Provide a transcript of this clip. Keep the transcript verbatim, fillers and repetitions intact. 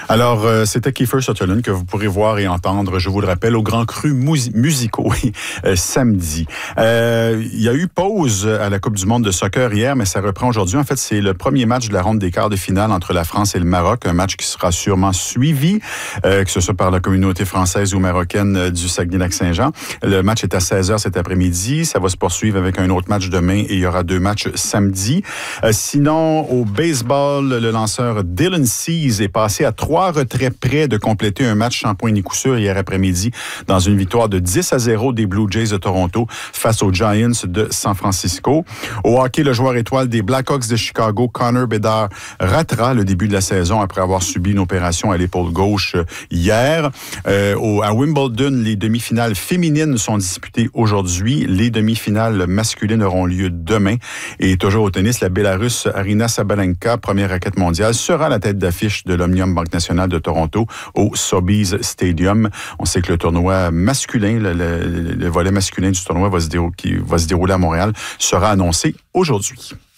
Alors, euh, c'était Kiefer Sutherland que vous pourrez voir et entendre, je vous le rappelle, au Grand Cru mus- musicaux euh, samedi. Euh, il y a eu pause à la Coupe du monde de soccer hier, mais ça reprend aujourd'hui. En fait, c'est le premier match de la ronde des quarts de finale entre la France et le Maroc, un match qui sera sûrement suivi, euh, que ce soit par la communauté française ou marocaine euh, du Saguenay-Lac-Saint-Jean. Le match est à seize heures cet après-midi. Ça va se poursuivre avec un autre match demain et il y aura deux matchs samedi. Euh, sinon, au baseball, le lanceur Dylan Cease est passé à trois retraits près de compléter un match sans point ni coup sûr hier après-midi dans une victoire de dix à zéro des Blue Jays de Toronto face aux Giants de San Francisco. Au hockey, le joueur étoile des Blackhawks de Chicago, Connor Bedard, ratera le début de la saison après avoir subi une opération à l'épaule gauche hier. Euh, au, à Wimbledon, les demi-finales féminines sont disputées aujourd'hui. Les demi-finales masculines auront lieu demain. Et toujours au tennis, la Bélarusse Aryna Sabalenka, première raquette mondiale, sera la tête d'affiche de l'Omnium Banque Nationale de Toronto au Sobeys Stadium. On sait que le tournoi masculin, le, le, le volet masculin du tournoi va se, dérouler, qui va se dérouler à Montréal, sera annoncé aujourd'hui.